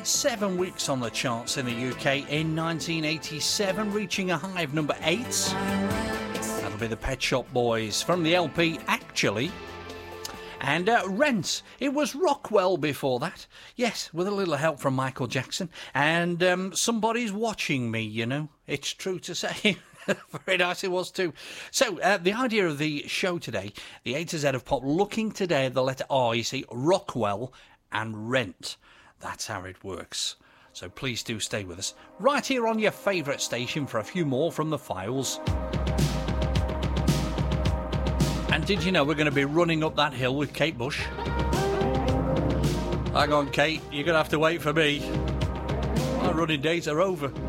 spent 7 weeks on the charts in the UK in 1987, reaching a high of number 8. That'll be the Pet Shop Boys from the LP Actually. And Rent, it was Rockwell before that. Yes, with a little help from Michael Jackson. And Somebody's Watching Me, you know. It's true to say. Very nice it was too. So, the idea of the show today, the A to Z of pop, looking today at the letter R, you see, Rockwell and Rent. That's how it works. So please do stay with us. Right here on your favourite station for a few more from the files. And did you know we're going to be running up that hill with Kate Bush? Hang on, Kate, you're going to have to wait for me. My running days are over.